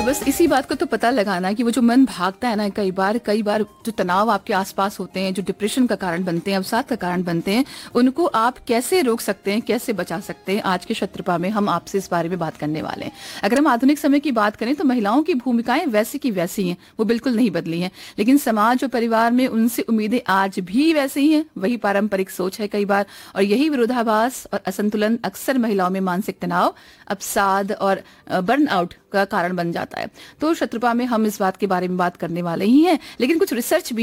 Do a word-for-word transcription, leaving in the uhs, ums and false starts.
बस इसी बात को तो पता लगाना कि वो जो मन भागता है ना, कई बार कई बार जो तनाव आपके आसपास होते हैं, जो डिप्रेशन का कारण बनते हैं, अवसाद का कारण बनते हैं, उनको आप कैसे रोक सकते हैं, कैसे बचा सकते हैं। आज के शत्रुपा में हम आपसे इस बारे में बात करने वाले हैं। अगर हम आधुनिक समय की बात करें तो महिलाओं की भूमिकाएं वैसी की वैसी हैं, वो बिल्कुल नहीं बदली हैं, लेकिन समाज और परिवार में उनसे उम्मीदें आज भी वैसे ही हैं। वही पारंपरिक सोच है कई बार, और यही विरोधाभास और असंतुलन अक्सर महिलाओं में मानसिक तनाव, अवसाद और बर्न आउट का कारण बन जाता है। तो शत्रुपा में हम इस बात के बारे में बात करने वाले ही हैं, लेकिन कुछ रिसर्च भी